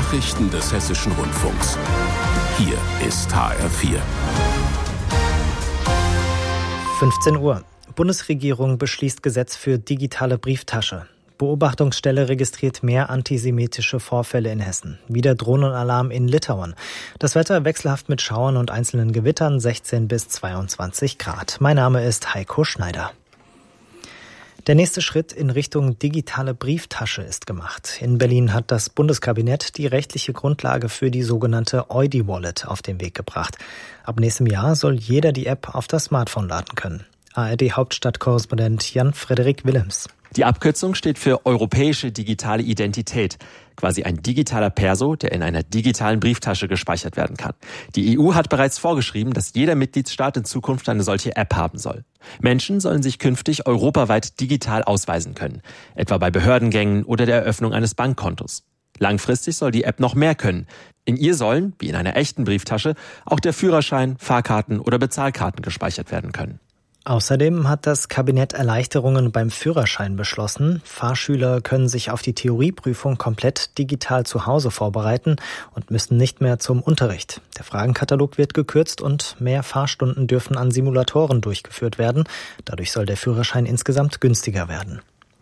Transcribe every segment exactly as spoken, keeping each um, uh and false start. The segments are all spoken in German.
Nachrichten des Hessischen Rundfunks. Hier ist H R vier. fünfzehn Uhr. Bundesregierung beschließt Gesetz für digitale Brieftasche. Beobachtungsstelle registriert mehr antisemitische Vorfälle in Hessen. Wieder Drohnenalarm in Litauen. Das Wetter wechselhaft mit Schauern und einzelnen Gewittern, sechzehn bis zweiundzwanzig Grad. Mein Name ist Heiko Schneider. Der nächste Schritt in Richtung digitale Brieftasche ist gemacht. In Berlin hat das Bundeskabinett die rechtliche Grundlage für die sogenannte Eudi-Wallet auf den Weg gebracht. Ab nächstem Jahr soll jeder die App auf das Smartphone laden können. A R D-Hauptstadtkorrespondent Jan-Frederik Willems. Die Abkürzung steht für Europäische Digitale Identität. Quasi ein digitaler Perso, der in einer digitalen Brieftasche gespeichert werden kann. Die E U hat bereits vorgeschrieben, dass jeder Mitgliedstaat in Zukunft eine solche App haben soll. Menschen sollen sich künftig europaweit digital ausweisen können. Etwa bei Behördengängen oder der Eröffnung eines Bankkontos. Langfristig soll die App noch mehr können. In ihr sollen, wie in einer echten Brieftasche, auch der Führerschein, Fahrkarten oder Bezahlkarten gespeichert werden können. Außerdem hat das Kabinett Erleichterungen beim Führerschein beschlossen. Fahrschüler können sich auf die Theorieprüfung komplett digital zu Hause vorbereiten und müssen nicht mehr zum Unterricht. Der Fragenkatalog wird gekürzt und mehr Fahrstunden dürfen an Simulatoren durchgeführt werden. Dadurch soll der Führerschein insgesamt günstiger werden.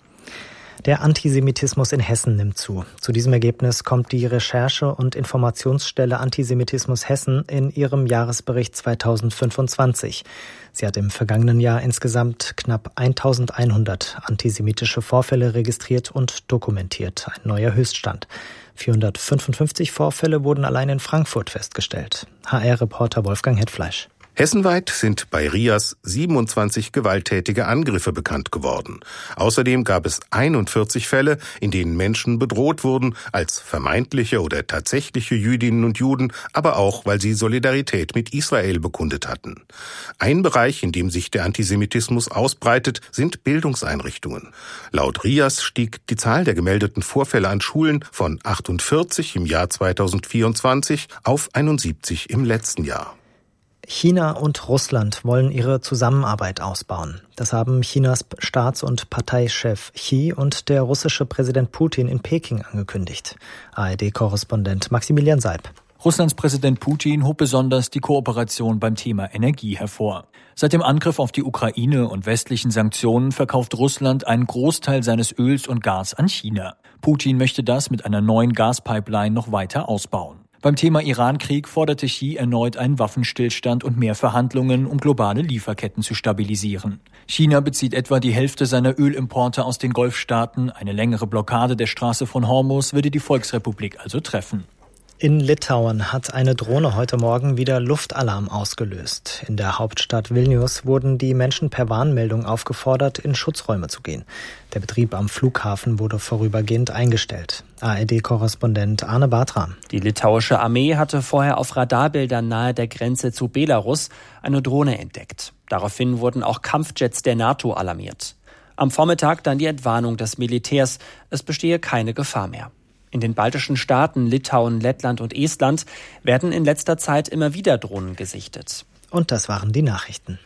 Der Antisemitismus in Hessen nimmt zu. Zu diesem Ergebnis kommt die Recherche- und Informationsstelle Antisemitismus Hessen in ihrem Jahresbericht zweitausendfünfundzwanzig. Sie hat im vergangenen Jahr insgesamt knapp eintausendeinhundert antisemitische Vorfälle registriert und dokumentiert. Ein neuer Höchststand. vierhundertfünfundfünfzig Vorfälle wurden allein in Frankfurt festgestellt. H R-Reporter Wolfgang Hetfleisch. Hessenweit sind bei RIAS siebenundzwanzig gewalttätige Angriffe bekannt geworden. Außerdem gab es einundvierzig Fälle, in denen Menschen bedroht wurden, als vermeintliche oder tatsächliche Jüdinnen und Juden, aber auch, weil sie Solidarität mit Israel bekundet hatten. Ein Bereich, in dem sich der Antisemitismus ausbreitet, sind Bildungseinrichtungen. Laut RIAS stieg die Zahl der gemeldeten Vorfälle an Schulen von achtundvierzig im Jahr zweitausendvierundzwanzig auf einundsiebzig im letzten Jahr. China und Russland wollen ihre Zusammenarbeit ausbauen. Das haben Chinas Staats- und Parteichef Xi und der russische Präsident Putin in Peking angekündigt. A R D-Korrespondent Maximilian Seib. Russlands Präsident Putin hob besonders die Kooperation beim Thema Energie hervor. Seit dem Angriff auf die Ukraine und westlichen Sanktionen verkauft Russland einen Großteil seines Öls und Gas an China. Putin möchte das mit einer neuen Gaspipeline noch weiter ausbauen. Beim Thema Iran-Krieg forderte Xi erneut einen Waffenstillstand und mehr Verhandlungen, um globale Lieferketten zu stabilisieren. China bezieht etwa die Hälfte seiner Ölimporte aus den Golfstaaten. Eine längere Blockade der Straße von Hormuz würde die Volksrepublik also treffen. In Litauen hat eine Drohne heute Morgen wieder Luftalarm ausgelöst. In der Hauptstadt Vilnius wurden die Menschen per Warnmeldung aufgefordert, in Schutzräume zu gehen. Der Betrieb am Flughafen wurde vorübergehend eingestellt. A R D-Korrespondent Arne Bartram. Die litauische Armee hatte vorher auf Radarbildern nahe der Grenze zu Belarus eine Drohne entdeckt. Daraufhin wurden auch Kampfjets der NATO alarmiert. Am Vormittag dann die Entwarnung des Militärs, es bestehe keine Gefahr mehr. In den baltischen Staaten Litauen, Lettland und Estland werden in letzter Zeit immer wieder Drohnen gesichtet. Und das waren die Nachrichten.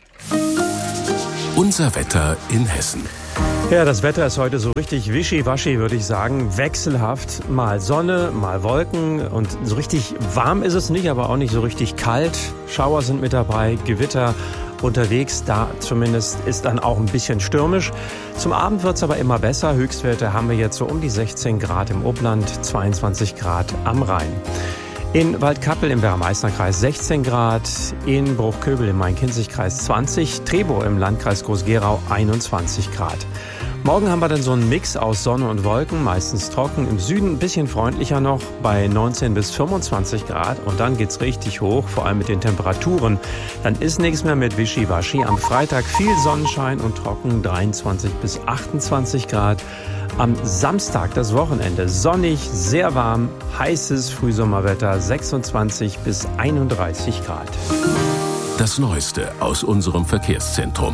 Unser Wetter in Hessen. Ja, das Wetter ist heute so richtig wischiwaschi, würde ich sagen. Wechselhaft. Mal Sonne, mal Wolken. Und so richtig warm ist es nicht, aber auch nicht so richtig kalt. Schauer sind mit dabei, Gewitter unterwegs. Da zumindest ist dann auch ein bisschen stürmisch. Zum Abend wird es aber immer besser. Höchstwerte haben wir jetzt so um die sechzehn Grad im Upland, zweiundzwanzig Grad am Rhein. In Waldkappel im Werra-Meißner-Kreis sechzehn Grad, in Bruchköbel im Main-Kinzig-Kreis zwanzig, Trebow im Landkreis Groß-Gerau einundzwanzig Grad. Morgen haben wir dann so einen Mix aus Sonne und Wolken, meistens trocken. Im Süden ein bisschen freundlicher noch bei neunzehn bis fünfundzwanzig Grad. Und dann geht's richtig hoch, vor allem mit den Temperaturen. Dann ist nichts mehr mit Wischiwaschi. Am Freitag viel Sonnenschein und trocken, dreiundzwanzig bis achtundzwanzig Grad. Am Samstag, das Wochenende, sonnig, sehr warm, heißes Frühsommerwetter, sechsundzwanzig bis einunddreißig Grad. Das Neueste aus unserem Verkehrszentrum.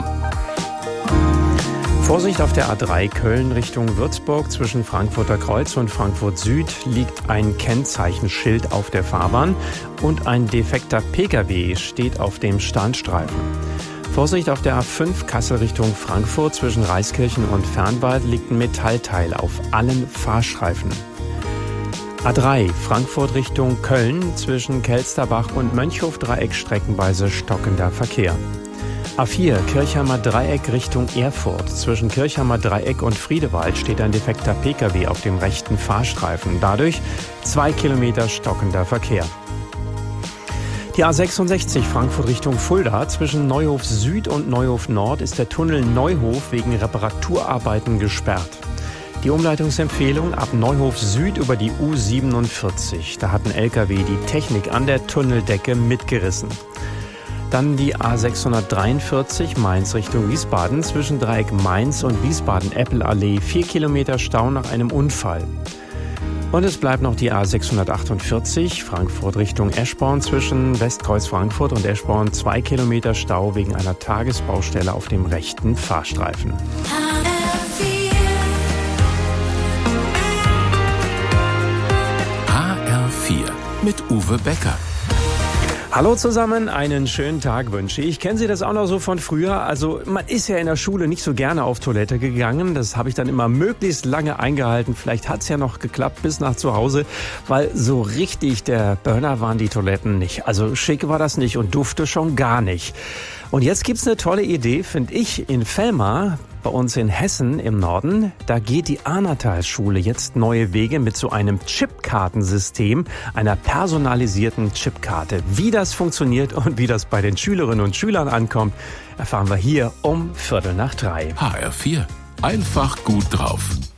Vorsicht auf der A drei Köln Richtung Würzburg. Zwischen Frankfurter Kreuz und Frankfurt Süd liegt ein Kennzeichenschild auf der Fahrbahn und ein defekter Pkw steht auf dem Standstreifen. Vorsicht auf der A fünf Kassel Richtung Frankfurt. Zwischen Reiskirchen und Fernwald liegt ein Metallteil auf allen Fahrstreifen. A drei Frankfurt Richtung Köln zwischen Kelsterbach und Mönchhof-Dreieck streckenweise stockender Verkehr. A vier Kirchheimer Dreieck Richtung Erfurt. Zwischen Kirchheimer Dreieck und Friedewald steht ein defekter Pkw auf dem rechten Fahrstreifen. Dadurch zwei Kilometer stockender Verkehr. Die A sechsundsechzig Frankfurt Richtung Fulda. Zwischen Neuhof Süd und Neuhof Nord ist der Tunnel Neuhof wegen Reparaturarbeiten gesperrt. Die Umleitungsempfehlung ab Neuhof Süd über die U siebenundvierzig. Da hat ein L K W die Technik an der Tunneldecke mitgerissen. Dann die A sechshundertdreiundvierzig Mainz Richtung Wiesbaden. Zwischen Dreieck Mainz und Wiesbaden-Eppel-Allee vier Kilometer Stau nach einem Unfall. Und es bleibt noch die A sechshundertachtundvierzig Frankfurt Richtung Eschborn. Zwischen Westkreuz Frankfurt und Eschborn zwei Kilometer Stau wegen einer Tagesbaustelle auf dem rechten Fahrstreifen. H R vier mit Uwe Becker. Hallo zusammen, einen schönen Tag wünsche ich. Kennen Sie das auch noch so von früher? Also man ist ja in der Schule nicht so gerne auf Toilette gegangen. Das habe ich dann immer möglichst lange eingehalten. Vielleicht hat's ja noch geklappt bis nach zu Hause, weil so richtig der Burner waren die Toiletten nicht. Also schick war das nicht und Dufte schon gar nicht. Und jetzt gibt's eine tolle Idee, finde ich, in Velmar, bei uns in Hessen im Norden. Da geht die Ahnatal-Schule jetzt neue Wege mit so einem Chipkartensystem, einer personalisierten Chipkarte. Wie das funktioniert und wie das bei den Schülerinnen und Schülern ankommt, erfahren wir hier um Viertel nach drei. H R vier. Einfach gut drauf.